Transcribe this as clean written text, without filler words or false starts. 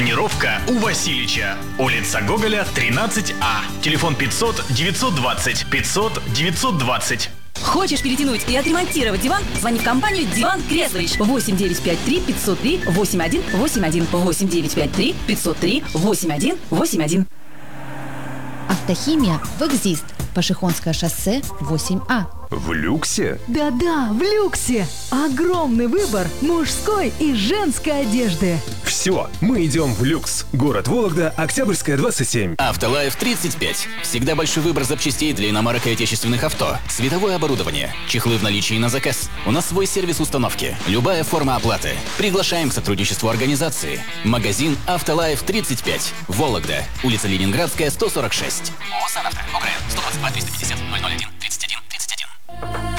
Тонировка у Васильича. Улица Гоголя, 13А. Телефон 500 920 500 920. Хочешь перетянуть и отремонтировать диван? Звони в компанию «Диван Креслович». 8953 503 8181. 8953 503 8181. Автохимия в «Экзист». Пашихонское шоссе, 8А. В люксе? Да-да, в люксе. Огромный выбор мужской и женской одежды. Все, мы идем в люкс. Город Вологда, Октябрьская, 27. Автолайф 35. Всегда большой выбор запчастей для иномарок и отечественных авто. Световое оборудование. Чехлы в наличии на заказ. У нас свой сервис установки. Любая форма оплаты. Приглашаем к сотрудничеству организации. Магазин Автолайф 35. Вологда. Улица Ленинградская, 146. ООО «Санавто». ОГРН 122 350 001 31 31.